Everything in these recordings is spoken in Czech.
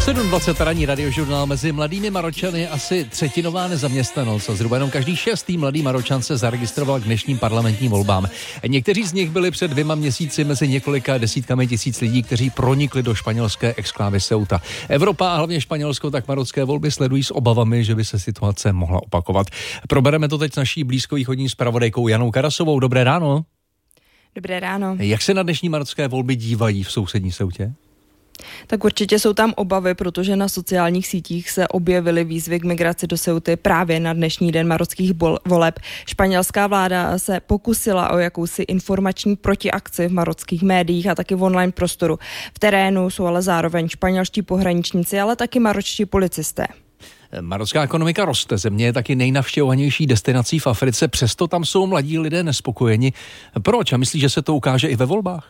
7:20 ranní radiožurnál. Mezi mladými Maročany je asi třetinová nezaměstnanost a zhruba jenom každý 6. mladý Maročan se zaregistroval k dnešním parlamentním volbám. Někteří z nich byli před 2 měsíci mezi několika desítkami tisíc lidí, kteří pronikli do španělské exklávy Ceuta. Evropa a hlavně Španělsko tak marocké volby sledují s obavami, že by se situace mohla opakovat. Probereme to teď s naší blízkovýchodní zpravodajkou Janou Karasovou. Dobré ráno. Dobré ráno. Jak se na dnešní marocké volby dívají v sousední Ceutě? Tak určitě jsou tam obavy, protože na sociálních sítích se objevily výzvy k migraci do Ceuty právě na dnešní den marockých voleb. Španělská vláda se pokusila o jakousi informační protiakci v marockých médiích a taky v online prostoru. V terénu jsou ale zároveň španělští pohraničníci, ale taky maročtí policisté. Marocká ekonomika roste, země je taky nejnavštěvovanější destinací v Africe, přesto tam jsou mladí lidé nespokojeni. Proč? A myslíš, že se to ukáže i ve volbách?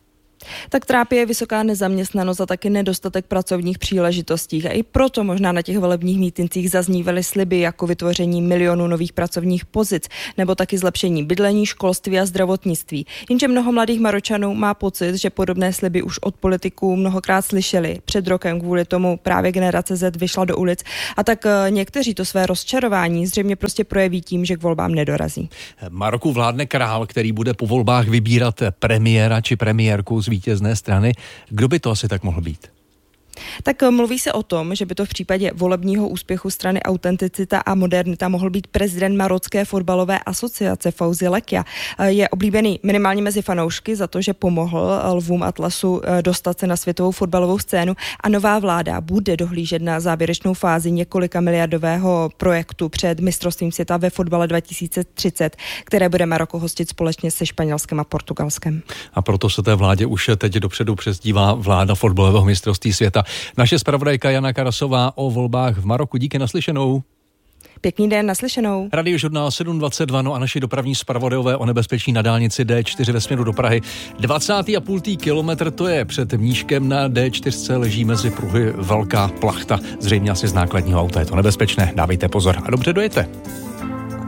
Tak trápí je vysoká nezaměstnanost a taky nedostatek pracovních příležitostí. A i proto možná na těch volebních mítincích zaznívaly sliby jako vytvoření milionů nových pracovních pozic nebo taky zlepšení bydlení, školství a zdravotnictví. Jenže mnoho mladých Maročanů má pocit, že podobné sliby už od politiků mnohokrát slyšeli. Před rokem kvůli tomu právě generace Z vyšla do ulic a tak někteří to své rozčarování zřejmě prostě projeví tím, že k volbám nedorazí. Maroku vládne král, který bude po volbách vybírat premiéra či premiérku z vítězné strany. Kdo by to asi tak mohl být? Tak mluví se o tom, že by to v případě volebního úspěchu strany Autenticita a Modernita mohl být prezident Marocké fotbalové asociace Fauzi Lekja. Je oblíbený minimálně mezi fanoušky za to, že pomohl Lvům Atlasu dostat se na světovou fotbalovou scénu a nová vláda bude dohlížet na závěrečnou fázi několika miliardového projektu před mistrovstvím světa ve fotbale 2030, které bude Maroko hostit společně se Španělskem a Portugalskem. A proto se té vládě už teď dopředu přezdívá vláda fotbalového mistrovství světa. Naše zpravodajka Jana Karasová o volbách v Maroku. Díky, naslyšenou. Pěkný den, naslyšenou. Radiožurnál 7:22, no a naši dopravní zpravodajové o nebezpečí na dálnici D4 ve směru do Prahy. 20,5 kilometr to je před Mníškem na D4 leží mezi pruhy velká plachta. Zřejmě asi z nákladního auta je to nebezpečné, dávejte pozor a dobře dojete.